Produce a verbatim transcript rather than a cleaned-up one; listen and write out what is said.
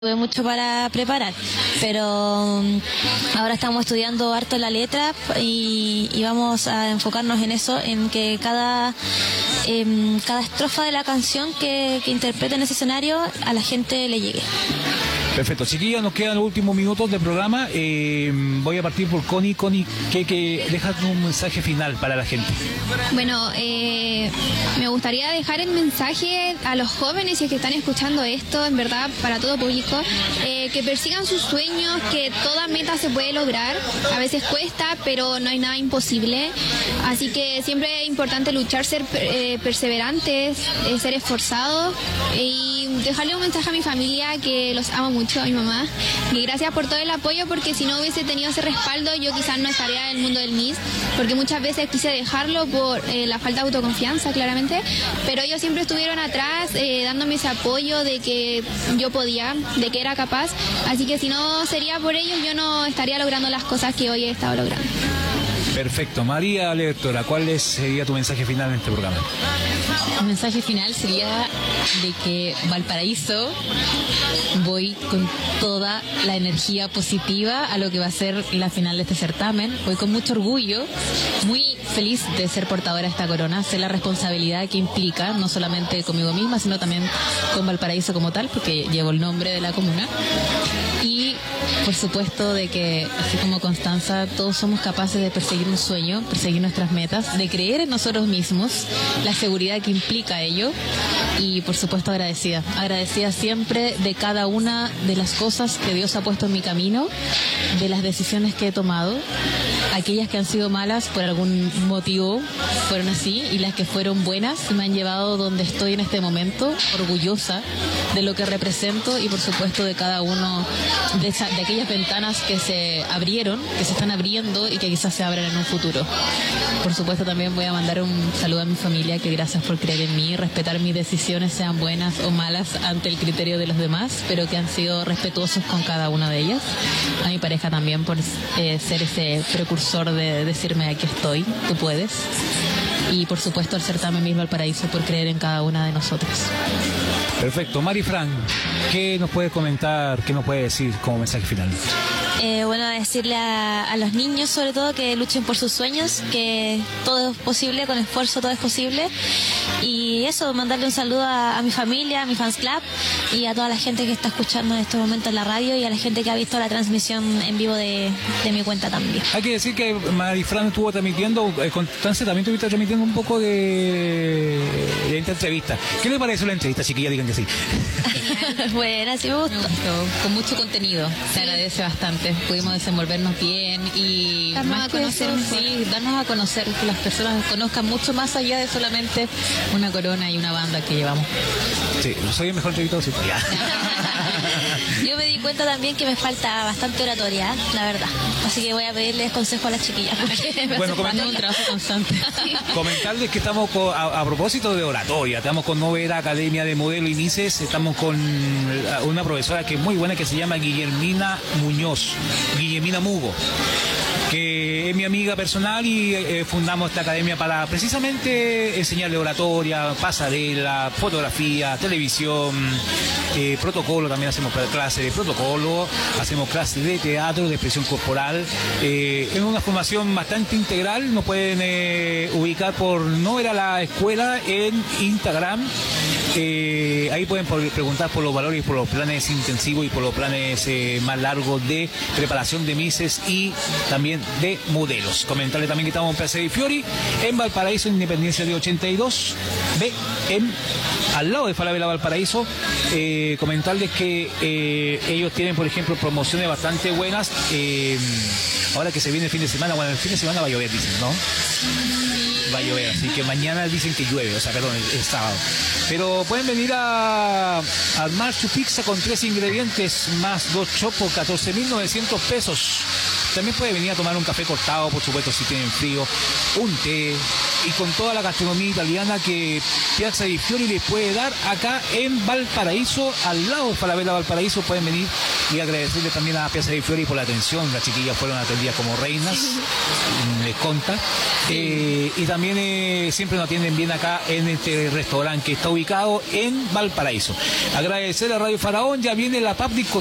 Tuve mucho para preparar, pero um, ahora estamos estudiando harto la letra y, y vamos a enfocarnos en eso, en que cada eh, cada estrofa de la canción que, que interprete en ese escenario a la gente le llegue. Perfecto, chiquillas, nos quedan los últimos minutos del programa. Eh, voy a partir por Connie. Connie, que, que deja un mensaje final para la gente. Bueno, eh, me gustaría dejar el mensaje a los jóvenes, si es que están escuchando esto, en verdad, para todo público, eh, que persigan sus sueños, que toda meta se puede lograr. A veces cuesta, pero no hay nada imposible. Así que siempre es importante luchar, ser eh, perseverantes, eh, ser esforzados y dejarle un mensaje a mi familia, que los amo mucho, a mi mamá, y gracias por todo el apoyo, porque si no hubiese tenido ese respaldo yo quizás no estaría en el mundo del Miss, porque muchas veces quise dejarlo por eh, la falta de autoconfianza, claramente, pero ellos siempre estuvieron atrás eh, dándome ese apoyo de que yo podía, de que era capaz, así que si no sería por ellos yo no estaría logrando las cosas que hoy he estado logrando. Perfecto. María Lectora, ¿cuál es, sería tu mensaje final en este programa? El mensaje final sería de que Valparaíso, voy con toda la energía positiva a lo que va a ser la final de este certamen. Voy con mucho orgullo, muy feliz de ser portadora de esta corona, sé la responsabilidad que implica, no solamente conmigo misma, sino también con Valparaíso como tal, porque llevo el nombre de la comuna. Y por supuesto de que, así como Constanza, todos somos capaces de perseguir un sueño, perseguir nuestras metas, de creer en nosotros mismos, la seguridad que implica ello, y por supuesto agradecida, agradecida siempre de cada una de las cosas que Dios ha puesto en mi camino, de las decisiones que he tomado, aquellas que han sido malas por algún motivo fueron así, y las que fueron buenas me han llevado donde estoy en este momento, orgullosa de lo que represento y por supuesto de cada uno de, esa, de aquellas ventanas que se abrieron, que se están abriendo y que quizás se abran en un futuro. Por supuesto también voy a mandar un saludo a mi familia, que gracias por creer en mí, respetar mis decisiones, sean buenas o malas ante el criterio de los demás, pero que han sido respetuosos con cada una de ellas. A mi pareja también por eh, ser ese precursor de decirme aquí estoy, tú puedes. Y por supuesto al certamen Miss Valparaíso por creer en cada una de nosotras. Perfecto. Mari Fran, ¿qué nos puede comentar, qué nos puede decir como mensaje final? Eh, bueno, decirle a, a los niños sobre todo que luchen por sus sueños, que todo es posible, con esfuerzo todo es posible, y eso, mandarle un saludo a, a mi familia, a mi fans club y a toda la gente que está escuchando en estos momentos en la radio y a la gente que ha visto la transmisión en vivo de, de mi cuenta también. Hay que decir que Marifran estuvo transmitiendo, eh, Constancia también estuviste transmitiendo un poco de, de esta entrevista. ¿Qué le pareció la entrevista, chiquilla? Digan que sí. Buena, sí me gustó. Me gustó, con mucho contenido, se agradece bastante. Pudimos desenvolvernos bien y darnos más a conocer eso, mejor. sí, darnos a conocer, que las personas conozcan mucho más allá de solamente una corona y una banda que llevamos. Sí, soy el mejor entrevistado, sí, ya. Yo me di cuenta también que me falta bastante oratoria, la verdad. Así que voy a pedirles consejo a las chiquillas. Bueno, Haciendo un trabajo constante. Comentarles que estamos con, a, a propósito de oratoria, estamos con Novera Academia de Modelo y Mises, estamos con una profesora que es muy buena, que se llama Guillermina Muñoz, Guillermina Mugo, que es mi amiga personal, y eh, fundamos esta academia para precisamente enseñarle oratoria, pasarela, fotografía, televisión, eh, protocolo. También hacemos clases de protocolo, hacemos clases de teatro, de expresión corporal. Eh, es una formación bastante integral. Nos pueden eh, ubicar por Novera la Escuela en Instagram. Eh, ahí pueden preguntar por los valores y por los planes intensivos y por los planes eh, más largos de preparación de Mises y también de modelos. Comentarles también que estamos en Plaza de Fiori, en Valparaíso, Independencia de ochenta y dos, B, en, al lado de Falabella Valparaíso. Eh, comentarles que eh, ellos tienen, por ejemplo, promociones bastante buenas. Eh, ahora que se viene el fin de semana, bueno, el fin de semana va a llover, dicen, ¿no? Va a llover, así que mañana dicen que llueve, o sea, perdón, es, es sábado. Pero pueden venir a, a armar su pizza con tres ingredientes más dos chopos, catorce mil novecientos pesos. También puede venir a tomar un café cortado, por supuesto, si tienen frío, un té, y con toda la gastronomía italiana que Piazza di Fiori les puede dar acá en Valparaíso, al lado de Falabella Valparaíso. Pueden venir Y agradecerle también a Piazza dei Fiori por la atención. Las chiquillas fueron atendidas como reinas, les conta. Eh, y también eh, siempre nos atienden bien acá en este restaurante que está ubicado en Valparaíso. Agradecer a Radio Faraón, ya viene la P A P